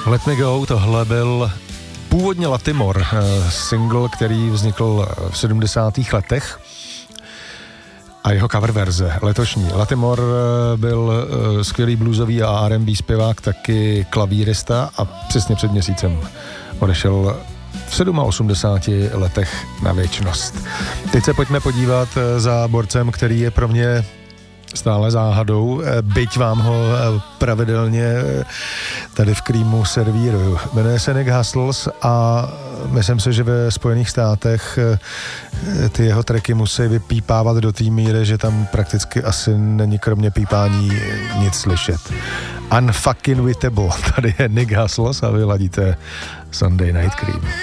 Let Me Go, tohle byl původně Latimore, single, který vznikl v 70. letech a jeho cover verze, letošní. Latimore byl skvělý bluesový a R&B zpěvák, taky klavírista a přesně před měsícem odešel v 87 letech na věčnost. Teď se pojďme podívat za borcem, který je pro mě stále záhadou, byť vám ho pravidelně tady v Creamu servíruju. Jmenuje se Nick Hustles a myslím si, že ve Spojených státech ty jeho tracky musí vypípávat do té míry, že tam prakticky asi není kromě pípání nic slyšet. Unfucking Wittable. Tady je Nick Hustles a vy ladíte Sunday Night Cream.